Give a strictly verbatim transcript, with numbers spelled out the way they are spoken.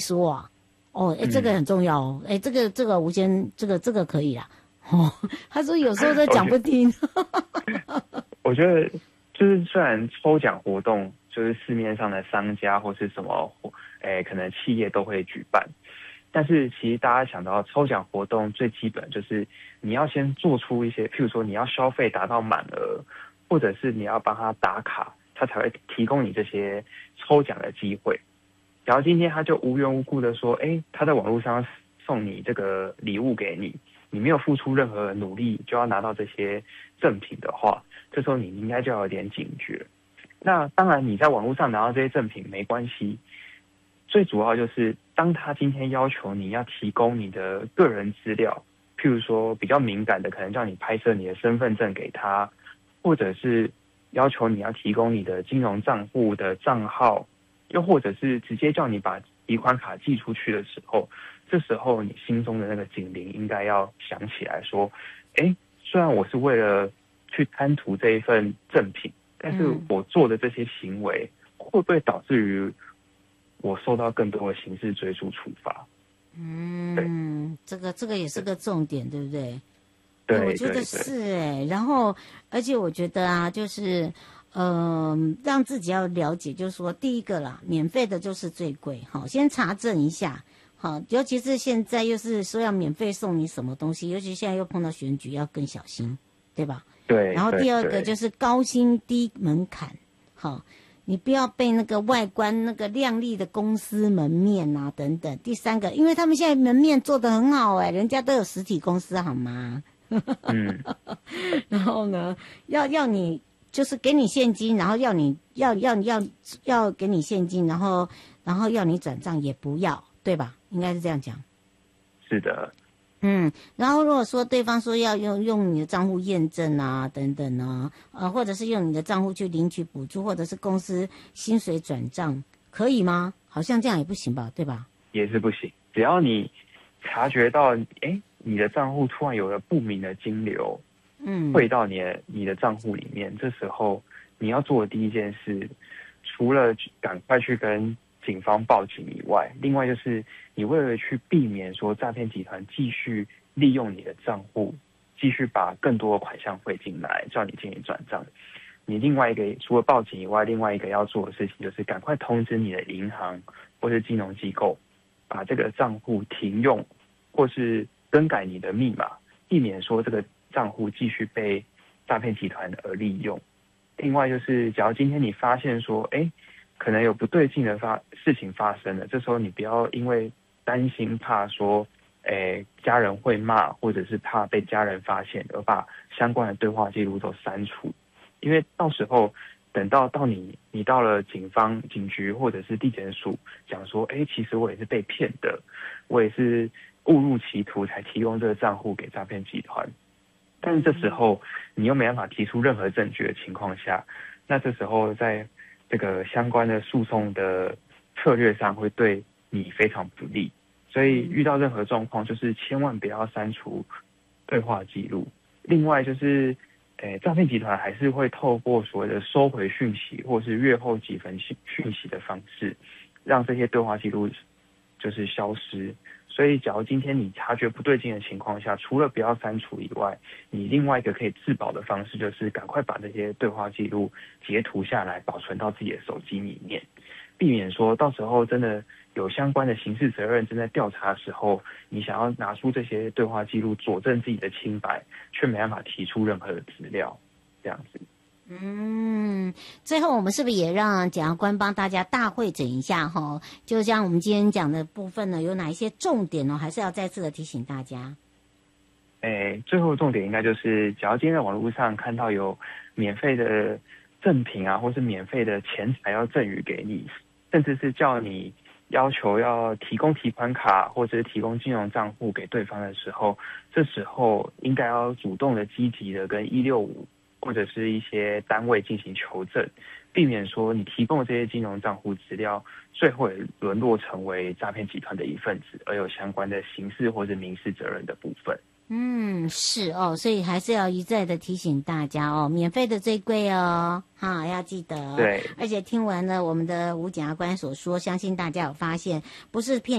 说啊，哦，哎，这个很重要哦，哎、嗯，这个这个吴先，这个这个可以啦。哦，他说有时候都讲不听。 我觉得就是虽然抽奖活动就是市面上的商家或是什么，哎，可能企业都会举办，但是其实大家想到抽奖活动最基本就是你要先做出一些，譬如说你要消费达到满额，或者是你要帮他打卡，他才会提供你这些抽奖的机会。然后今天他就无缘无故的说，哎，他在网络上送你这个礼物给你，你没有付出任何努力就要拿到这些赠品的话，这时候你应该就要有点警觉。那当然你在网络上拿到这些赠品没关系，最主要就是当他今天要求你要提供你的个人资料，譬如说比较敏感的可能叫你拍摄你的身份证给他，或者是要求你要提供你的金融账户的账号，又或者是直接叫你把提款卡寄出去的时候，这时候你心中的那个警铃应该要响起来说，哎，虽然我是为了去贪图这一份赠品，但是我做的这些行为会不会导致于我受到更多的刑事追诉处罚？ 嗯，这个这个也是个重点，对不对？ 对， 我觉得是哎。然后，而且我觉得啊，就是嗯、呃，让自己要了解，就是说，第一个啦，免费的就是最贵，好，先查证一下，好，尤其是现在又是说要免费送你什么东西，尤其现在又碰到选举，要更小心，对吧？ 对。 然后第二个就是高薪低门槛，好。你不要被那个外观那个亮丽的公司门面啊等等。第三个，因为他们现在门面做得很好哎、欸，人家都有实体公司好吗？ 嗯。 然后呢，要要你就是给你现金，然后要你要要要要给你现金，然后然后要你转账也不要，对吧？应该是这样讲。 是的。 嗯，然后如果说对方说要用用你的账户验证啊，等等啊，呃，或者是用你的账户去领取补助，或者是公司薪水转账，可以吗？好像这样也不行吧，对吧？ 也是不行，只要你察觉到，哎，你的账户突然有了不明的金流，嗯，汇到你的你的账户里面，这时候你要做的第一件事，除了赶快去跟警方报警以外，另外就是你为了去避免说诈骗集团继续利用你的账户，继续把更多的款项汇进来，叫你进行转账。你另外一个除了报警以外，另外一个要做的事情就是赶快通知你的银行或是金融机构，把这个账户停用，或是更改你的密码，避免说这个账户继续被诈骗集团而利用。另外就是，假如今天你发现说，哎，可能有不对劲的发事情发生了，这时候你不要因为担心怕说，诶，家人会骂，或者是怕被家人发现，而把相关的对话记录都删除，因为到时候等到到你你到了警方、警局或者是地检署，讲说，诶，其实我也是被骗的，我也是误入歧途才提供这个账户给诈骗集团，但是这时候你又没办法提出任何证据的情况下，那这时候在这个相关的诉讼的策略上会对你非常不利，所以遇到任何状况，就是千万不要删除对话记录。另外就是，诶，诈骗集团还是会透过所谓的收回讯息或是阅后几分讯讯息的方式，让这些对话记录就是消失。所以假如今天你察觉不对劲的情况下，除了不要删除以外，你另外一个可以自保的方式就是赶快把这些对话记录截图下来，保存到自己的手机里面，避免说到时候真的有相关的刑事责任正在调查的时候，你想要拿出这些对话记录佐证自己的清白，却没办法提出任何的资料，这样子。 嗯，最后我们是不是也让检察官帮大家大汇整一下哈？就像我们今天讲的部分呢，有哪一些重点呢？还是要再次的提醒大家。 诶，最后重点应该就是，只要今天在网络上看到有免费的赠品啊，或是免费的钱财要赠予给你，甚至是叫你要求要提供提款卡或者是提供金融账户给对方的时候，这时候应该要主动的、积极的跟一六五或者是一些单位进行求证，避免说你提供的这些金融账户资料，最后也沦落成为诈骗集团的一份子，而有相关的刑事或者民事责任的部分。 嗯，是哦，所以还是要一再的提醒大家哦，免费的最贵哦，哈，要记得。 对， 而且听完了我们的吴检察官所说，相信大家有发现，不是骗